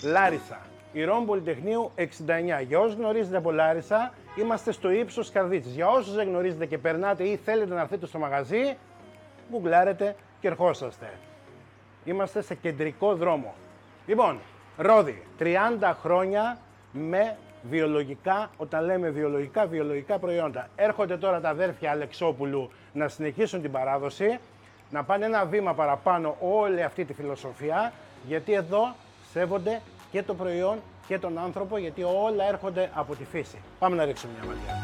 Λάρισα. Ηρών Πολυτεχνείου 69. Για όσους γνωρίζετε από Λάρισα, είμαστε στο ύψος Καρδίτσης. Για όσους δεν γνωρίζετε και περνάτε ή θέλετε να έρθετε στο μαγαζί, γκουγκλάρετε και ερχόσαστε. Είμαστε σε κεντρικό δρόμο. Λοιπόν, Ρόδι, 30 χρόνια με βιολογικά, όταν λέμε βιολογικά προϊόντα. Έρχονται τώρα τα αδέρφια Αλεξόπουλου να συνεχίσουν την παράδοση, να πάνε ένα βήμα παραπάνω όλη αυτή τη φιλοσοφία, γιατί εδώ σέβονται και το προϊόν και τον άνθρωπο, γιατί όλα έρχονται από τη φύση. Πάμε να ρίξουμε μια ματιά.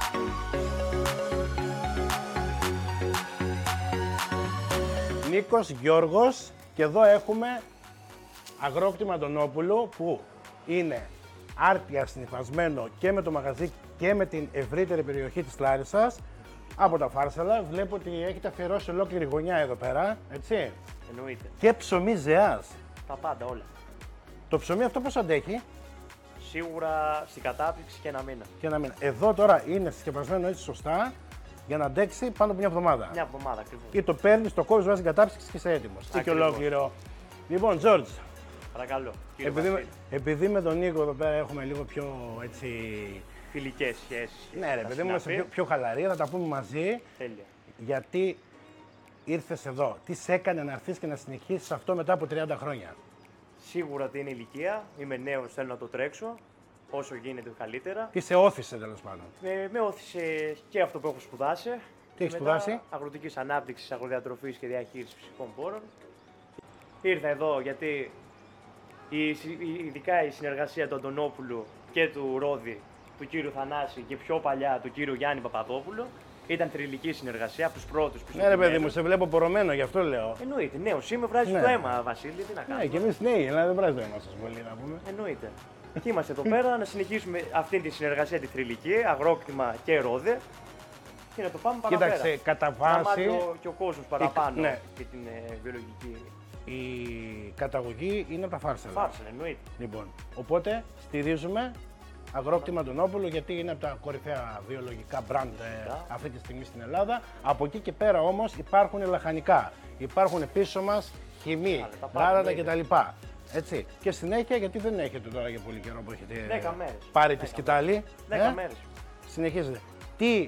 Νίκος Γιώργος, και εδώ έχουμε αγρόκτημα Αντωνόπουλου που είναι άρτια συνυφασμένο και με το μαγαζί και με την ευρύτερη περιοχή της Λάρισσας από τα Φάρσαλα. Βλέπω ότι έχετε αφιερώσει ολόκληρη γωνιά εδώ πέρα, έτσι. Εννοείται. Και ψωμί Ζεάς. Τα πάντα όλα. Το ψωμί αυτό πώς αντέχει? Σίγουρα στην κατάπτυξη και ένα μήνα. Και ένα μήνα. Εδώ τώρα είναι συσκευασμένο έτσι σωστά για να αντέξει πάνω από μια εβδομάδα. Μια εβδομάδα ακριβώς. Ή το παίρνεις, το κόβεις, βάζεις κατάψυξη και είσαι έτοιμος. Και ολόκληρο. Λοιπόν, Τζόρτζ. Παρακαλώ. Επειδή με τον Νίκο εδώ πέρα έχουμε λίγο πιο έτσι. Φιλικές σχέσεις. Ναι, ρε παιδί μου, είμαστε πιο χαλαροί, θα τα πούμε μαζί. Τέλεια. Γιατί ήρθες εδώ, τι σε έκανε να έρθεις και να συνεχίσεις αυτό μετά από 30 χρόνια? Σίγουρα ότι είναι ηλικία. Είμαι νέος, θέλω να το τρέξω. Όσο γίνεται καλύτερα. Τι σε όθησε τέλος πάντων? Με όθησε και αυτό που έχω σπουδάσει. Τι έχεις σπουδάσει? Αγροτικής ανάπτυξης, αγροδιατροφής και διαχείρισης φυσικών πόρων. Ήρθα εδώ γιατί ειδικά η συνεργασία του Αντωνόπουλου και του Ρόδι, του κύριου Θανάση και πιο παλιά του κύριου Γιάννη Παπαδόπουλου, ήταν θρυλική συνεργασία από τους πρώτους. Ναι, ρε παιδί μου, σε βλέπω πορωμένο, γι' αυτό λέω. Εννοείται, νέος είμαι, βράζει το αίμα, Βασίλη, τι να κάνουμε. Ναι, και εμείς νέοι, αλλά δεν βράζει το αίμα σας πολύ, να πούμε. Εννοείται. Και είμαστε εδώ πέρα να συνεχίσουμε αυτή τη συνεργασία τη θρυλική, αγρόκτημα και Ρόδι, και να το πάμε παραπέρα. Κοίταξε, κατά βάση. Να μάθει και ο κόσμος παραπάνω ναι. και την βιολογική. Η καταγωγή είναι από τα Φάρσαλα. Φάρσαλα, εννοείται. Λοιπόν, οπότε στηρίζουμε αγρόκτημα Αντωνόπουλου, γιατί είναι από τα κορυφαία βιολογικά μπραντ αυτή τη στιγμή στην Ελλάδα. Από εκεί και πέρα όμως υπάρχουν λαχανικά. Υπάρχουν πίσω μας χυμή, γάλατα κτλ. Έτσι. Και συνέχεια, γιατί δεν έχετε τώρα για πολύ καιρό που έχετε 10 μέρες. πάρει τη σκητάλη. 10 μέρες. Συνεχίζετε. Τι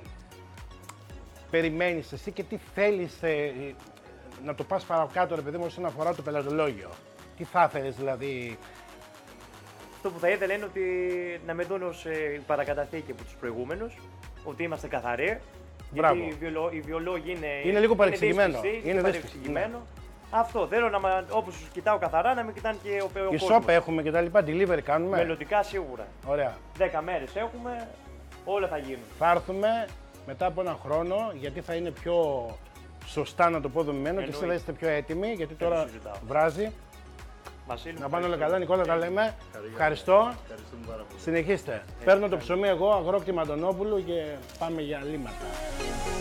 περιμένεις εσύ και τι θέλεις να το πας παρακάτω, ρε παιδί μου, όσον αφορά το πελατολόγιο? Τι θα ήθελες δηλαδή? Αυτό που θα ήθελα είναι ότι να με δουν ως παρακαταθήκη από τους προηγούμενους, ότι είμαστε καθαροί. Μπράβο. Γιατί οι βιολόγοι είναι λίγο παρεξηγημένο. Είναι παρεξηγημένο. Αυτό θέλω, όπως τους κοιτάω καθαρά, να μην κοιτάνε και ο κόσμος. Και σόπ έχουμε και τα λοιπά, delivery κάνουμε. Μελλοντικά σίγουρα. Ωραία. 10 μέρες έχουμε, όλα θα γίνουν. Θα έρθουμε μετά από ένα χρόνο, γιατί θα είναι πιο σωστά να το πω δομημένο και εσείς θα είστε πιο έτοιμοι, γιατί τώρα βράζει. Βασίλη, να πάνε όλα καλά, Νικόλα, τα λέμε. Ευχαριστώ. Συνεχίστε. Παίρνω το ψωμί εγώ, αγρόκτημα Αντωνόπουλου, και πάμε για λίματα.